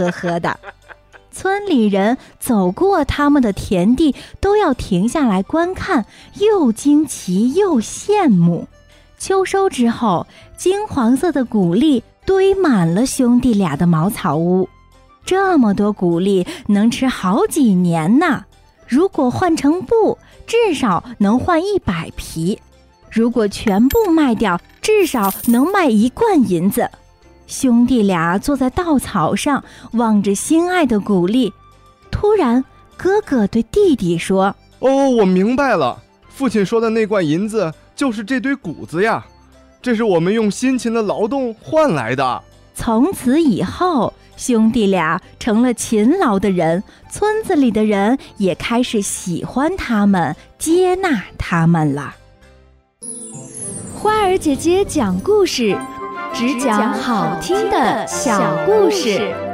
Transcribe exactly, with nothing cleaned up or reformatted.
呵呵的。村里人走过他们的田地，都要停下来观看，又惊奇又羡慕。秋收之后，金黄色的谷粒堆满了兄弟俩的茅草屋。这么多谷粒能吃好几年呢，如果换成布，至少能换一百匹，如果全部卖掉，至少能卖一贯银子。兄弟俩坐在稻草上，望着心爱的谷粒。突然，哥哥对弟弟说： 哦，我明白了，父亲说的那罐银子就是这堆谷子呀，这是我们用辛勤的劳动换来的。 从此以后，兄弟俩成了勤劳的人，村子里的人也开始喜欢他们，接纳他们了。 花儿姐姐讲故事，只讲好听的小故事。